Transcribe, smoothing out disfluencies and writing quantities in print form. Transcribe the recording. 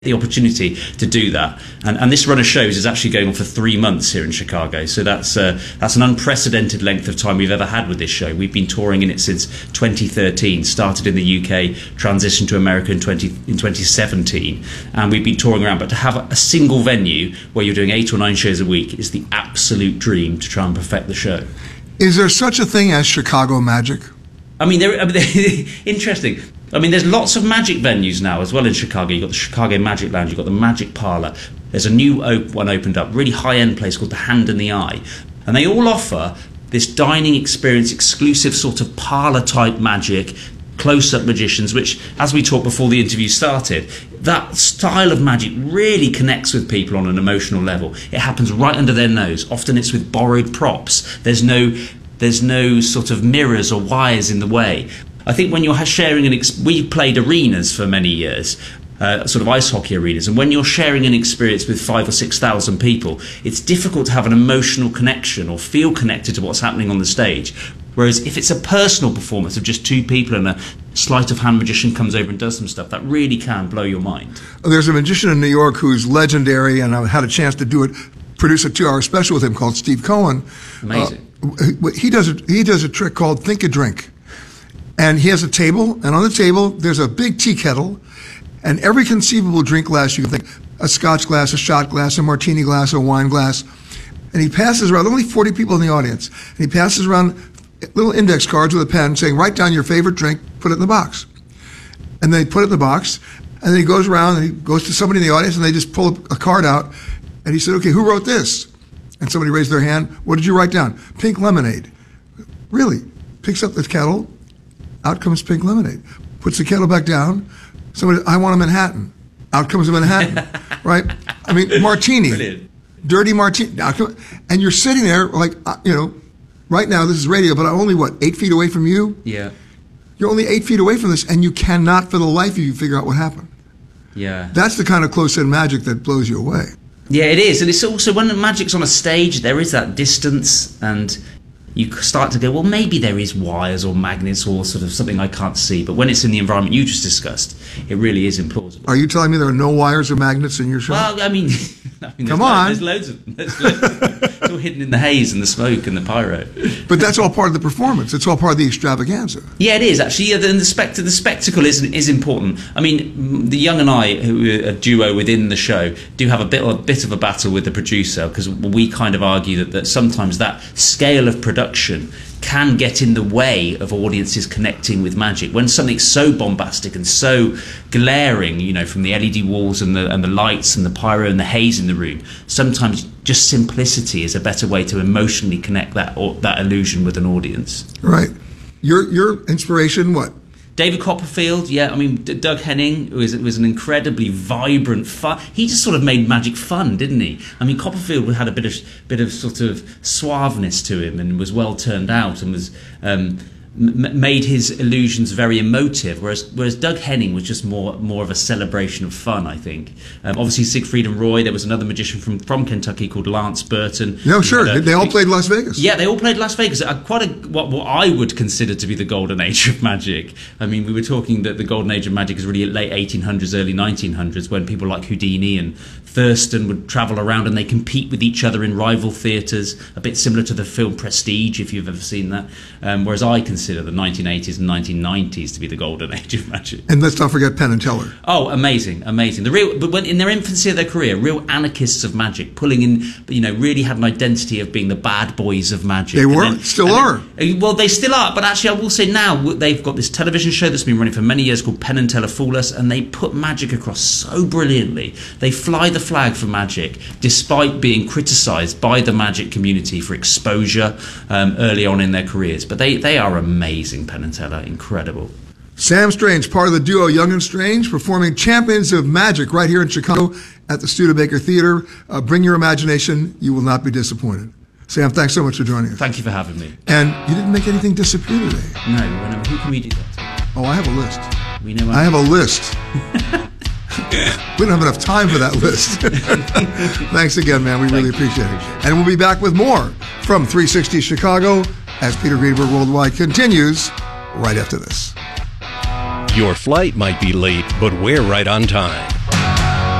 the opportunity to do that, and this run of shows is actually going on for 3 months here in Chicago, so that's an unprecedented length of time we've ever had with this show. We've been touring in it since 2013, started in the UK, transitioned to America in 2017, and we've been touring around. But to have a single venue where you're doing 8 or 9 shows a week is the absolute dream to try and perfect the show. Is there such a thing as Chicago magic? Interesting. There's lots of magic venues now as well in Chicago. You've got the Chicago Magic Lounge, you've got the Magic Parlor. There's a new one opened up, really high-end place called the Hand in the Eye. And they all offer this dining experience, exclusive sort of parlor-type magic, close-up magicians, which, as we talked before the interview started, that style of magic really connects with people on an emotional level. It happens right under their nose. Often it's with borrowed props. There's no sort of mirrors or wires in the way. I think when you're sharing we played arenas for many years, sort of ice hockey arenas, and when you're sharing an experience with 5,000 or 6,000 people, it's difficult to have an emotional connection or feel connected to what's happening on the stage. Whereas if it's a personal performance of just 2 people and a sleight of hand magician comes over and does some stuff, that really can blow your mind. There's a magician in New York who's legendary, and I had a chance to produce a 2-hour special with him called Steve Cohen. Amazing. He does a trick called Think a Drink. And he has a table, and on the table there's a big tea kettle, and every conceivable drink glass you can think, a scotch glass, a shot glass, a martini glass, a wine glass. And he passes around, only 40 people in the audience, and he passes around little index cards with a pen saying, write down your favorite drink, put it in the box. And they put it in the box, and then he goes around and he goes to somebody in the audience, and they just pull a card out, and he said, okay, who wrote this? And somebody raised their hand. What did you write down? Pink lemonade. Really? Picks up the kettle. Out comes pink lemonade. Puts the kettle back down. Somebody, I want a Manhattan. Out comes a Manhattan. Right? Martini. Brilliant. Dirty martini. And you're sitting there like, right now this is radio, but I'm only, 8 feet away from you? Yeah. You're only 8 feet away from this, and you cannot for the life of you figure out what happened. Yeah. That's the kind of close-in magic that blows you away. Yeah, it is. And it's also, when the magic's on a stage, there is that distance, and you start to go, well, maybe there is wires or magnets or sort of something I can't see. But when it's in the environment you just discussed, it really is implausible. Are you telling me there are no wires or magnets in your show? Well, Come on. There's loads of them. It's all hidden in the haze and the smoke and the pyro. But that's all part of the performance. It's all part of the extravaganza. Yeah, it is, actually. Yeah, the spectacle is important. The Young and I, who are a duo within the show, do have a bit of a battle with the producer, because we kind of argue that sometimes that scale of production can get in the way of audiences connecting with magic. When something's so bombastic and so glaring, from the LED walls and the lights and the pyro and the haze in the room, sometimes just simplicity is a better way to emotionally connect that illusion with an audience. Right. Your inspiration, what? David Copperfield, yeah. Doug Henning was an incredibly vibrant, fun. He just sort of made magic fun, didn't he? Copperfield had a bit of sort of suaveness to him, and was well turned out, and was made his illusions very emotive, whereas Doug Henning was just more of a celebration of fun, I think. Obviously Siegfried and Roy, there was another magician from Kentucky called Lance Burton. No, sure, they all played Las Vegas. Yeah, they all played Las Vegas. What I would consider to be the golden age of magic. We were talking that the golden age of magic is really late 1800s, early 1900s, when people like Houdini and Thurston would travel around and they compete with each other in rival theatres, a bit similar to the film Prestige, if you've ever seen that. Whereas I consider the 1980s and 1990s to be the golden age of magic. And let's not forget Penn and Teller. Oh, amazing. But when in their infancy of their career, real anarchists of magic, pulling in, really had an identity of being the bad boys of magic. They were, still are. Well, they still are, but actually I will say now they've got this television show that's been running for many years called Penn and Teller Fool Us, and they put magic across so brilliantly. They fly the flag for magic, despite being criticised by the magic community for exposure early on in their careers. But they are amazing, Penn and Teller, incredible. Sam Strange, part of the duo Young and Strange, performing Champions of Magic right here in Chicago at the Studebaker Theater. Bring your imagination. You will not be disappointed. Sam, thanks so much for joining us. Thank you for having me. And you didn't make anything disappear today. No, who can we do that to? Oh, I have a list. I have a list. We don't have enough time for that list. Thanks again, man. We really appreciate it. And we'll be back with more from 360 Chicago as Peter Greenberg Worldwide continues right after this. Your flight might be late, but we're right on time.